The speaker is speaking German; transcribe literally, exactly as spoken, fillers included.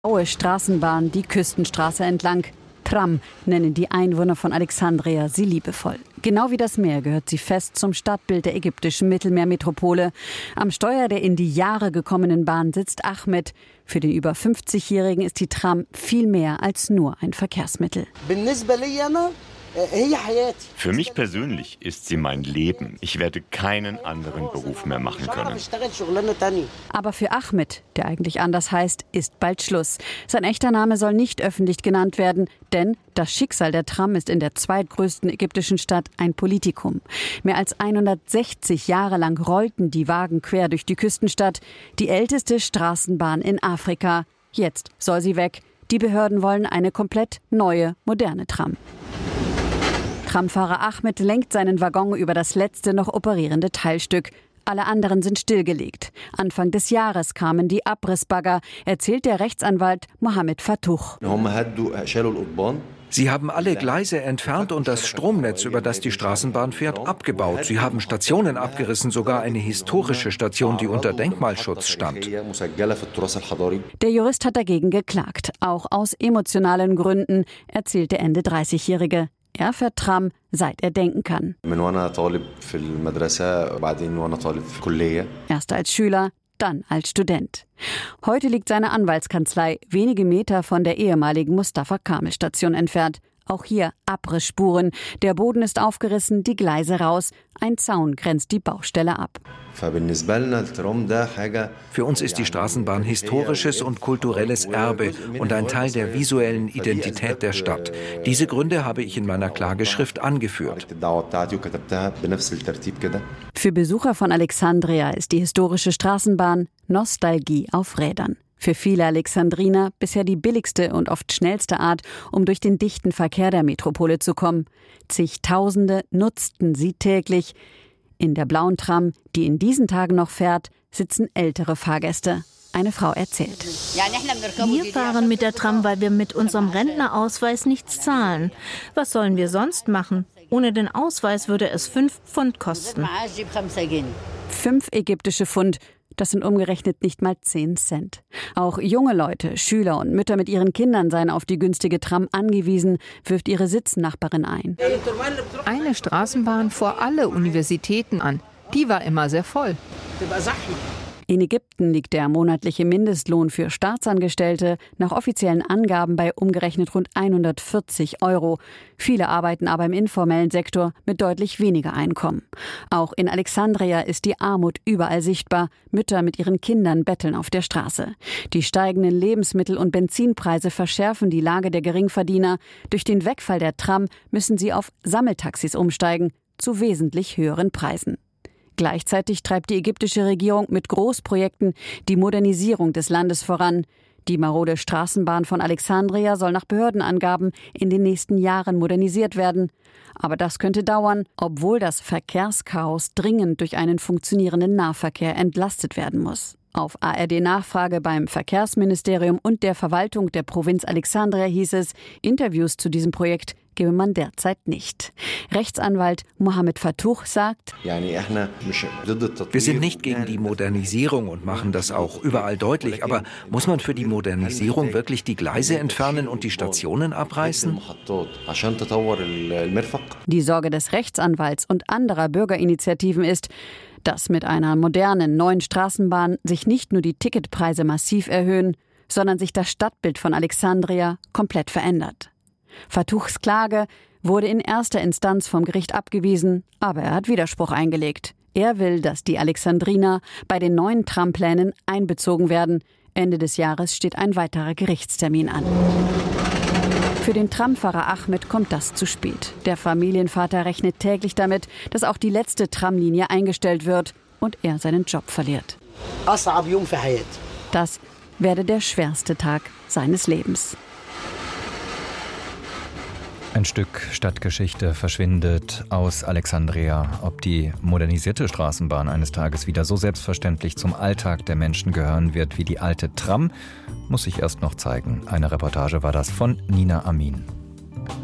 Blaue Straßenbahn die Küstenstraße entlang. Tram nennen die Einwohner von Alexandria sie liebevoll. Genau wie das Meer gehört sie fest zum Stadtbild der ägyptischen Mittelmeermetropole. Am Steuer der in die Jahre gekommenen Bahn sitzt Ahmed. Für den über fünfzigjährigen ist die Tram viel mehr als nur ein Verkehrsmittel. Für mich persönlich ist sie mein Leben. Ich werde keinen anderen Beruf mehr machen können. Aber für Ahmed, der eigentlich anders heißt, ist bald Schluss. Sein echter Name soll nicht öffentlich genannt werden, denn das Schicksal der Tram ist in der zweitgrößten ägyptischen Stadt ein Politikum. Mehr als hundertsechzig Jahre lang rollten die Wagen quer durch die Küstenstadt, die älteste Straßenbahn in Afrika. Jetzt soll sie weg. Die Behörden wollen eine komplett neue, moderne Tram. Tramfahrer Ahmed lenkt seinen Waggon über das letzte noch operierende Teilstück. Alle anderen sind stillgelegt. Anfang des Jahres kamen die Abrissbagger, erzählt der Rechtsanwalt Mohamed Fatouch. Sie haben alle Gleise entfernt und das Stromnetz, über das die Straßenbahn fährt, abgebaut. Sie haben Stationen abgerissen, sogar eine historische Station, die unter Denkmalschutz stand. Der Jurist hat dagegen geklagt, auch aus emotionalen Gründen, erzählt der Ende dreißigjährige. Er fährt Tram, seit er denken kann. Erst als Schüler, dann als Student. Heute liegt seine Anwaltskanzlei wenige Meter von der ehemaligen Mustafa-Kamel-Station entfernt. Auch hier Abrissspuren. Der Boden ist aufgerissen, die Gleise raus. Ein Zaun grenzt die Baustelle ab. Für uns ist die Straßenbahn historisches und kulturelles Erbe und ein Teil der visuellen Identität der Stadt. Diese Gründe habe ich in meiner Klageschrift angeführt. Für Besucher von Alexandria ist die historische Straßenbahn Nostalgie auf Rädern. Für viele Alexandriner bisher die billigste und oft schnellste Art, um durch den dichten Verkehr der Metropole zu kommen. Zigtausende nutzten sie täglich. In der blauen Tram, die in diesen Tagen noch fährt, sitzen ältere Fahrgäste. Eine Frau erzählt. Wir fahren mit der Tram, weil wir mit unserem Rentnerausweis nichts zahlen. Was sollen wir sonst machen? Ohne den Ausweis würde es fünf Pfund kosten. Fünf ägyptische Pfund. Das sind umgerechnet nicht mal zehn Cent. Auch junge Leute, Schüler und Mütter mit ihren Kindern seien auf die günstige Tram angewiesen, wirft ihre Sitznachbarin ein. Eine Straßenbahn vor alle Universitäten an. Die war immer sehr voll. In Ägypten liegt der monatliche Mindestlohn für Staatsangestellte nach offiziellen Angaben bei umgerechnet rund hundertvierzig Euro. Viele arbeiten aber im informellen Sektor mit deutlich weniger Einkommen. Auch in Alexandria ist die Armut überall sichtbar. Mütter mit ihren Kindern betteln auf der Straße. Die steigenden Lebensmittel- und Benzinpreise verschärfen die Lage der Geringverdiener. Durch den Wegfall der Tram müssen sie auf Sammeltaxis umsteigen, zu wesentlich höheren Preisen. Gleichzeitig treibt die ägyptische Regierung mit Großprojekten die Modernisierung des Landes voran. Die marode Straßenbahn von Alexandria soll nach Behördenangaben in den nächsten Jahren modernisiert werden. Aber das könnte dauern, obwohl das Verkehrschaos dringend durch einen funktionierenden Nahverkehr entlastet werden muss. Auf A R D-Nachfrage beim Verkehrsministerium und der Verwaltung der Provinz Alexandria hieß es, Interviews zu diesem Projekt gebe man derzeit nicht. Rechtsanwalt Mohamed Fatouch sagt, wir sind nicht gegen die Modernisierung und machen das auch überall deutlich. Aber muss man für die Modernisierung wirklich die Gleise entfernen und die Stationen abreißen? Die Sorge des Rechtsanwalts und anderer Bürgerinitiativen ist, dass mit einer modernen neuen Straßenbahn sich nicht nur die Ticketpreise massiv erhöhen, sondern sich das Stadtbild von Alexandria komplett verändert. Fatouchs Klage wurde in erster Instanz vom Gericht abgewiesen, aber er hat Widerspruch eingelegt. Er will, dass die Alexandriner bei den neuen Tramplänen einbezogen werden. Ende des Jahres steht ein weiterer Gerichtstermin an. Für den Tramfahrer Ahmed kommt das zu spät. Der Familienvater rechnet täglich damit, dass auch die letzte Tramlinie eingestellt wird und er seinen Job verliert. Das werde der schwerste Tag seines Lebens. Ein Stück Stadtgeschichte verschwindet aus Alexandria. Ob die modernisierte Straßenbahn eines Tages wieder so selbstverständlich zum Alltag der Menschen gehören wird wie die alte Tram, muss sich erst noch zeigen. Eine Reportage war das von Nina Amin.